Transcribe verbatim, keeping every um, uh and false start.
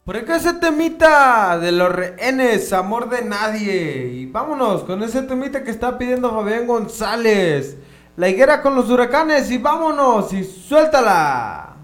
Por acá ese temita de los rehenes, amor de nadie. Y vámonos con ese temita que está pidiendo Fabián González. La higuera con los huracanes y vámonos y suéltala.